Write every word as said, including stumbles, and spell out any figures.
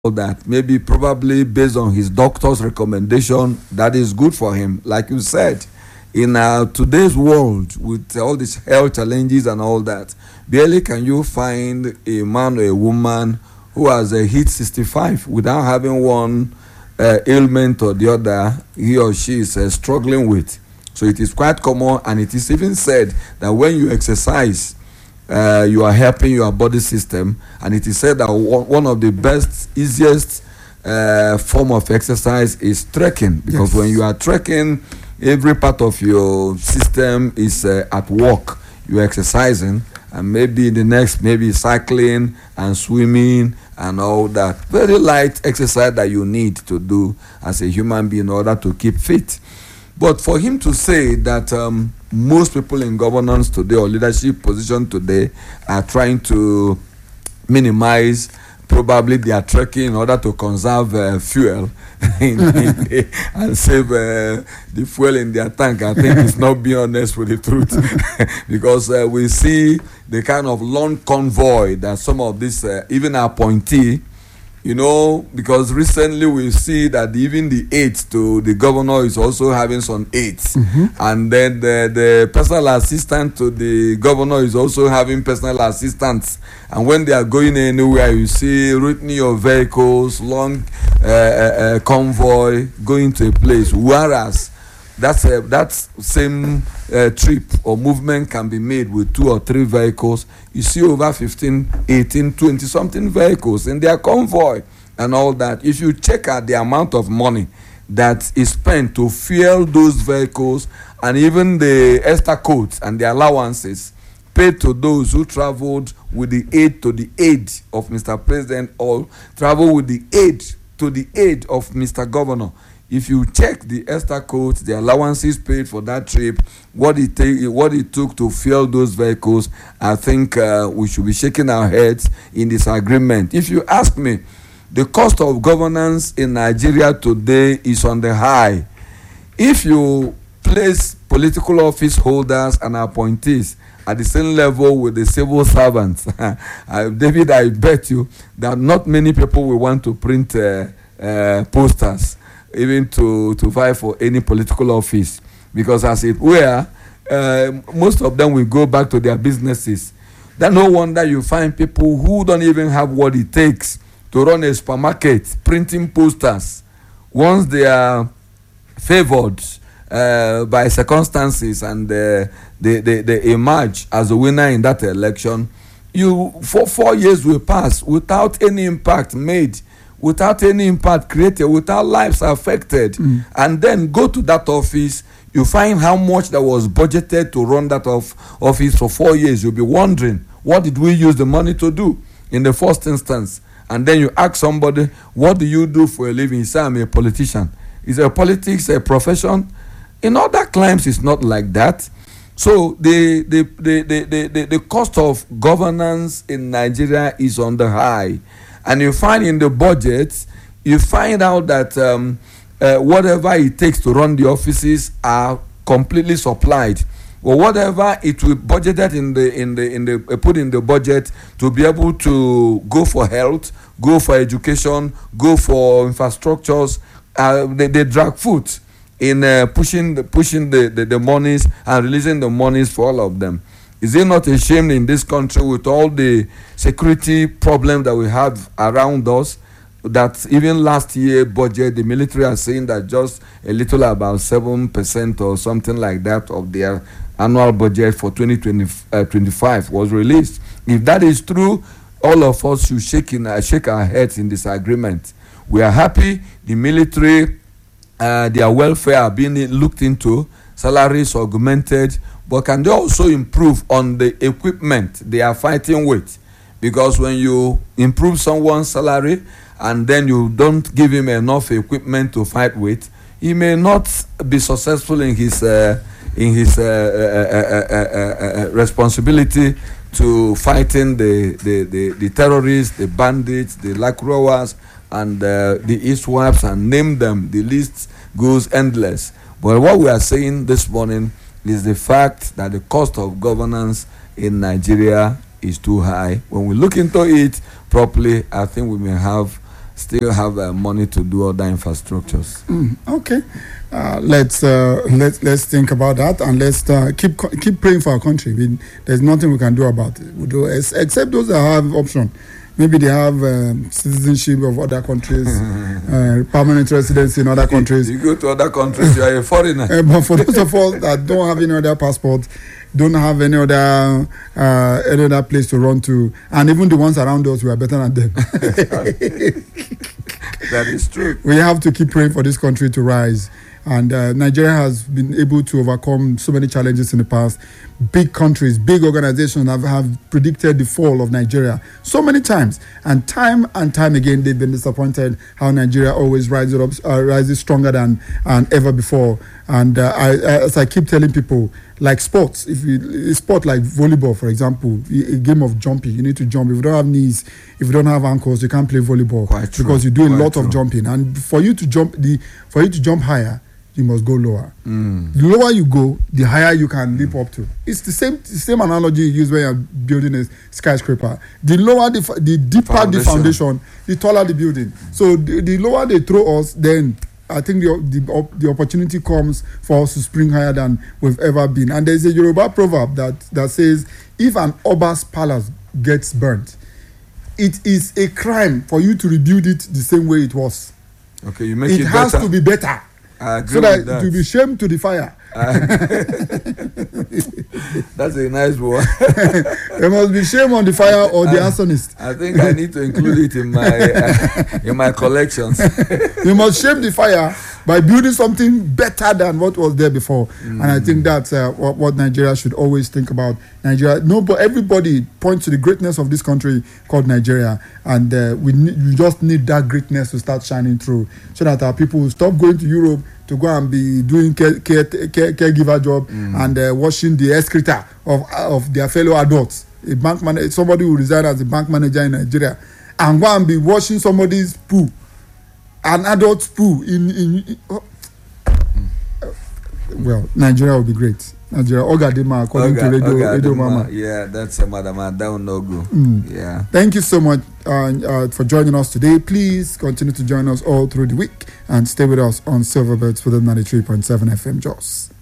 that maybe probably based on his doctor's recommendation that is good for him. Like you said, in uh, today's world with all these health challenges and all that, barely can you find a man or a woman who has a hit sixty-five without having one uh, ailment or the other he or she is uh, struggling with. So it is quite common, and it is even said that when you exercise, uh, you are helping your body system, and it is said that one of the best, easiest uh, form of exercise is trekking, because yes. when you are trekking, every part of your system is uh, at work. You are exercising, and maybe the next, maybe cycling and swimming and all that. Very light exercise that you need to do as a human being in order to keep fit. But for him to say that um, most people in governance today or leadership position today are trying to minimize probably their trekking in order to conserve uh, fuel in, in the, and save uh, the fuel in their tank, I think it's not being honest with the truth. Because uh, we see the kind of long convoy that some of this, uh, even appointee, you know, because recently we see that even the aide to the governor is also having some aides. Mm-hmm. And then the, the personal assistant to the governor is also having personal assistants. And when they are going anywhere, you see routing your vehicles, long uh, uh, convoy going to a place. Whereas that's a, that same uh, trip or movement can be made with two or three vehicles. You see over fifteen, eighteen, twenty something vehicles in their convoy and all that. If you check out the amount of money that is spent to fuel those vehicles and even the extra codes and the allowances paid to those who traveled with the aid to the aid of Mister President or travel with the aid to the aid of Mister Governor. If you check the extra codes, the allowances paid for that trip, what it take, what it took to fuel those vehicles, I think uh, we should be shaking our heads in this agreement. If you ask me, the cost of governance in Nigeria today is on the high. If you place political office holders and appointees at the same level with the civil servants, uh, David, I bet you that not many people will want to print uh, uh, posters, even to, to vie for any political office, because as it were, uh, most of them will go back to their businesses. Then no wonder you find people who don't even have what it takes to run a supermarket printing posters. Once they are favored uh, by circumstances and uh, they, they, they emerge as a winner in that election, you for four years will pass without any impact made, without any impact created, without lives affected. Mm. And then go to that office, you find how much that was budgeted to run that off office for four years. You'll be wondering, what did we use the money to do in the first instance? And then you ask somebody, what do you do for a living? You say, I'm a politician. Is a politics a profession? In other climes, it's not like that. So the the, the, the, the, the, the cost of governance in Nigeria is on the high. And you find in the budget, you find out that um, uh, whatever it takes to run the offices are completely supplied. Or whatever it will budgeted in the in the in the uh, put in the budget to be able to go for health, go for education, go for infrastructures, uh, they, they drag foot in uh, pushing the, pushing the, the, the monies and releasing the monies for all of them. Is it not a shame in this country with all the security problems that we have around us that even last year budget, the military are saying that just a little about seven percent or something like that of their annual budget for twenty twenty-five was released? If that is true, all of us should shake, in, uh, shake our heads in this agreement. We are happy the military, uh, their welfare are being looked into, salaries augmented, but can they also improve on the equipment they are fighting with? Because when you improve someone's salary and then you don't give him enough equipment to fight with, he may not be successful in his uh, in his uh, uh, uh, uh, uh, responsibility to fighting the the, the, the terrorists, the bandits, the lacroas, and uh, the eastwaps, and name them. The list goes endless. But what we are saying this morning is the fact that the cost of governance in Nigeria is too high. When we look into it properly, I think we may have still have uh, money to do other infrastructures. Mm, okay, uh, let's uh, let's let's think about that, and let's uh, keep keep praying for our country. We, there's nothing we can do about it. We do, except those that have option. Maybe they have um, citizenship of other countries, uh, permanent residency in other countries. You go to other countries, you are a foreigner. Uh, but for those of us that don't have any other passport, don't have any other uh, any other place to run to, and even the ones around us, we are better than them. That is true. We have to keep praying for this country to rise. And uh, Nigeria has been able to overcome so many challenges in the past. Big countries, big organizations have, have predicted the fall of Nigeria so many times. And time and time again, they've been disappointed how Nigeria always rises up, uh, rises stronger than and ever before. And uh, I, as I keep telling people, like sports, if you a sport like volleyball, for example, a game of jumping, you need to jump. If you don't have knees, if you don't have ankles, you can't play volleyball. Quite true. Because you do a Quite lot true. of jumping. And for you to jump, the for you to jump higher, you must go lower. Mm. The lower you go, the higher you can leap up to. It's the same the same analogy you use when you're building a skyscraper. The lower the the deeper Foundation. the foundation, the taller the building. So the, the lower they throw us, then I think the, the the opportunity comes for us to spring higher than we've ever been. And there's a Yoruba proverb that that says, if an Oba's palace gets burnt, it is a crime for you to rebuild it the same way it was. Okay, you make It it, has better. to be better. I agree So that, with that. to be shamed to the fire. That's a nice one. There must be shame on the fire or the arsonist. I think I need to include it in my uh, in my collections. You must shame the fire by building something better than what was there before. Mm. And I think that's uh, what, what Nigeria should always think about. Nigeria, no, but everybody points to the greatness of this country called Nigeria, and uh, we need, we just need that greatness to start shining through, so that our people will stop going to Europe to go and be doing care, care, care, caregiver job mm. and uh, washing the excreta of of their fellow adults. A bank man, somebody who resign as a bank manager in Nigeria, and go and be washing somebody's poo, an adult's poo in in. in oh. mm. Well, Nigeria will be great. Nigeria, Ogadima, according Oga, to Radio, Oga Radio Adema. Mama. Yeah, that's a Madam Down no go. Mm. Yeah. Thank you so much uh, uh, for joining us today. Please continue to join us all through the week and stay with us on Silverbirds for the ninety-three point seven F M Jos.